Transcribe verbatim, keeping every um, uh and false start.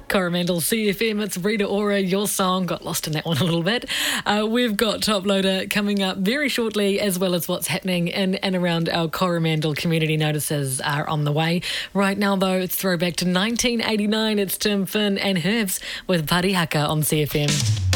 Coromandel C F M, it's Rita Ora, Your Song. Got lost in that one a little bit. Uh, we've got Top Loader coming up very shortly, as well as what's happening in and around our Coromandel community. Notices are on the way. Right now, though, it's throwback to nineteen eighty-nine. It's Tim Finn and Herbs with Parihaka on C F M.